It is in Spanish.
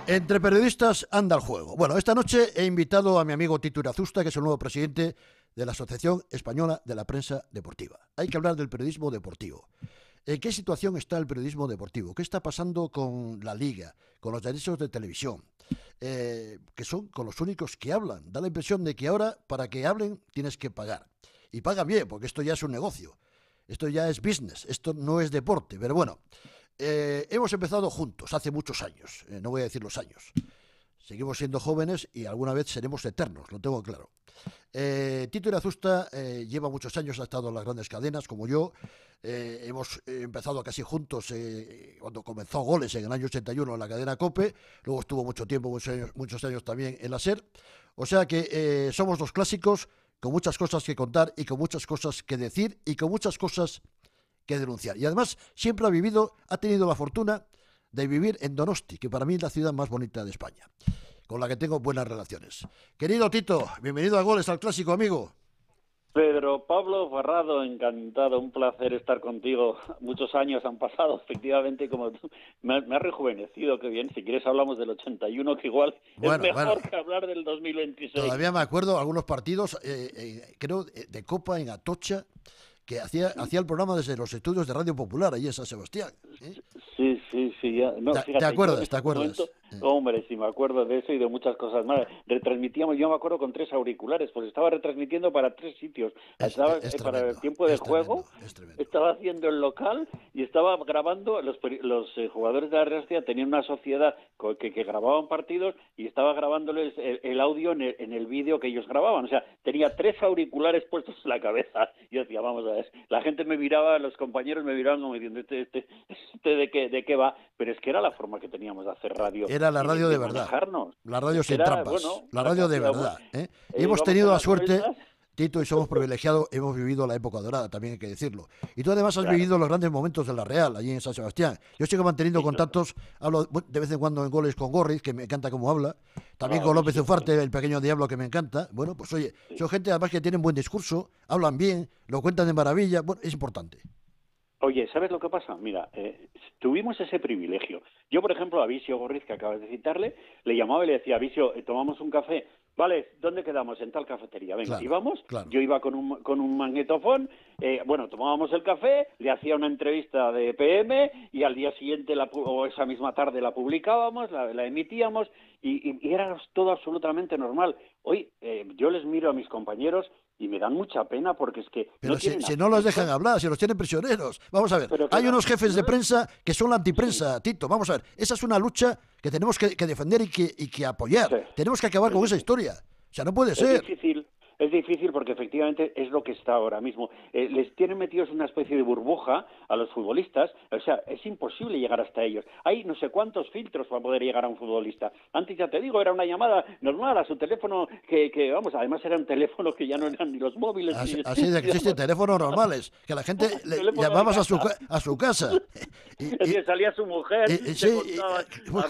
Entre periodistas anda el juego. Bueno, esta noche he invitado a mi amigo Tito Irazusta, que es el nuevo presidente de la Asociación Española de la Prensa Deportiva. Hay que hablar del periodismo deportivo. ¿En qué situación está el periodismo deportivo? ¿Qué está pasando con la Liga, con los derechos de televisión? Que son con los únicos que hablan. Da la impresión de que ahora, para que hablen, tienes que pagar. Y pagan bien, porque esto ya es un negocio. Esto ya es business, esto no es deporte. Pero bueno, hemos empezado juntos hace muchos años. No voy a decir los años. Seguimos siendo jóvenes y alguna vez seremos eternos, lo tengo claro. Tito Irazusta lleva muchos años, ha estado en las grandes cadenas como yo. Hemos empezado casi juntos cuando comenzó Goles en el año 81 en la cadena COPE. Luego estuvo mucho tiempo, muchos años también en la SER. O sea que somos los clásicos con muchas cosas que contar y con muchas cosas que decir y con muchas cosas que denunciar. Y además siempre ha tenido la fortuna de vivir en Donosti, que para mí es la ciudad más bonita de España, con la que tengo buenas relaciones. Querido Tito, bienvenido a Goles, al clásico, amigo. Pedro Pablo Farrado, encantado, un placer estar contigo. Muchos años han pasado, efectivamente, como tú. Me has rejuvenecido, qué bien. Si quieres hablamos del 81, que igual es mejor que hablar del 2026. Todavía me acuerdo algunos partidos, creo, de Copa en Atocha, que hacía el programa desde los estudios de Radio Popular, allí en San Sebastián. Sí. Ya. No, fíjate, ¿Te acuerdas? Momento, hombre, sí me acuerdo de eso y de muchas cosas más. Retransmitíamos, yo me acuerdo, con 3 auriculares, pues estaba retransmitiendo para 3 sitios. Estaba para el tiempo de juego, estaba haciendo el local y estaba grabando. Los jugadores de la Real Sociedad tenían una sociedad que grababan partidos y estaba grabándoles el audio en el vídeo que ellos grababan. O sea, tenía 3 auriculares puestos en la cabeza. Yo decía, vamos a ver, la gente me miraba, los compañeros me miraban como diciendo, ¿de qué va? Pero es que era la forma que teníamos de hacer radio. Era la radio de verdad. La radio sin trampas. Bueno, la radio de verdad. Y hemos tenido la suerte, Tito, y somos privilegiados, hemos vivido la época dorada, también hay que decirlo. Y tú además has vivido los grandes momentos de la Real, allí en San Sebastián. Yo sigo manteniendo contactos, hablo de vez en cuando en Goles con Gorriz, que me encanta cómo habla. También con López Ufarte, el pequeño diablo, que me encanta. Bueno, pues oye, son gente además que tienen buen discurso, hablan bien, lo cuentan de maravilla. Bueno, es importante. Oye, ¿sabes lo que pasa? Mira, tuvimos ese privilegio. Yo, por ejemplo, a Visio Gorriz, que acabas de citarle, le llamaba y le decía, Visio, tomamos un café. Vale, ¿dónde quedamos? En tal cafetería. Venga, claro, íbamos. Claro. Yo iba con un magnetofón. Tomábamos el café, le hacía una entrevista de PM y al día siguiente o esa misma tarde la publicábamos, la emitíamos y era todo absolutamente normal. Hoy yo les miro a mis compañeros y me dan mucha pena porque es que... Pero si no los dejan hablar, si los tienen prisioneros. Vamos a ver, hay unos jefes de prensa que son la antiprensa, Tito. Vamos a ver, esa es una lucha que tenemos que defender y que apoyar. Sí. Tenemos que acabar con esa historia. O sea, no puede ser. Es difícil porque efectivamente es lo que está ahora mismo. Les tienen metidos una especie de burbuja a los futbolistas. O sea, es imposible llegar hasta ellos. Hay no sé cuántos filtros para poder llegar a un futbolista. Antes, ya te digo, era una llamada normal a su teléfono que además eran teléfonos que ya no eran ni los móviles. Así de que existen teléfonos normales, que la gente le llamabas a su casa. Y salía su mujer,